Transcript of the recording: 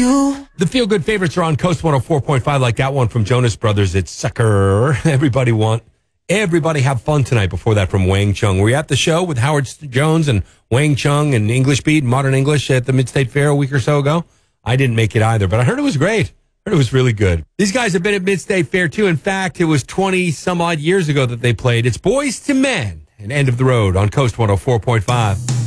you. The Feel Good favorites are on Coast 104.5, like that one from Jonas Brothers. It's Sucker. Everybody have fun tonight. Before that, from Wang Chung. Were you at the show with Howard Jones and Wang Chung and English Beat, Modern English at the Mid-State Fair a week or so ago? I didn't make it either, but I heard it was great. I heard it was really good. These guys have been at Mid-State Fair, too. In fact, it was 20-some-odd years ago that they played. It's Boys to Men and End of the Road on Coast 104.5.